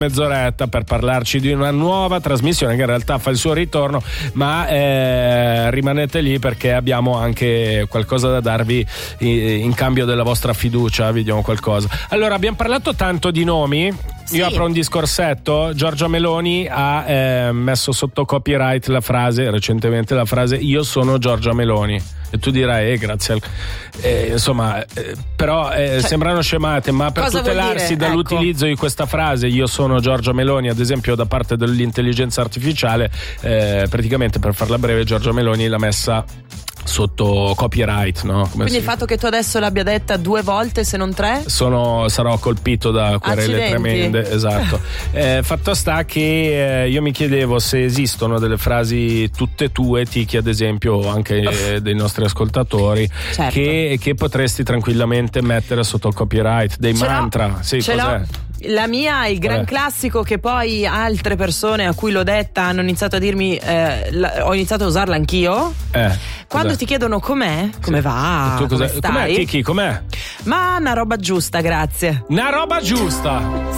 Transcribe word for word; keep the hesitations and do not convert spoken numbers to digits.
mezz'oretta per parlarci di una nuova trasmissione che in realtà fa il suo ritorno, ma eh, rimanete lì perché abbiamo anche qualcosa da darvi in cambio della vostra fiducia. Vediamo qualcosa. Allora, abbiamo parlato tanto di nomi. Sì. Io apro un discorsetto. Giorgia Meloni ha eh, messo sotto copyright la frase, recentemente la frase "io sono Giorgia Meloni", e tu dirai eh grazie al... eh, insomma eh, però eh, cioè, sembrano scemate, ma per tutelarsi dall'utilizzo ecco. di questa frase "io sono Giorgia Meloni", ad esempio da parte dell'intelligenza artificiale, eh, praticamente, per farla breve, Giorgia Meloni l'ha messa sotto copyright, no? Come Quindi si... il fatto che tu adesso l'abbia detta due volte, se non tre, sono sarò colpito da querele tremende. Esatto. eh, fatto sta che eh, io mi chiedevo se esistono delle frasi tutte tue, Tiki ad esempio, o anche eh, dei nostri ascoltatori, certo. che, che potresti tranquillamente mettere sotto copyright, dei Ce mantra. l'ho. Sì, Ce cos'è? l'ho. La mia, il gran eh. classico che poi altre persone a cui l'ho detta hanno iniziato a dirmi eh, la, ho iniziato a usarla anch'io. Eh, Quando cos'è? ti chiedono com'è, come sì. va, tu come cos'è? stai? Com'è, Tiki, com'è? Ma una roba giusta, grazie. Una roba giusta.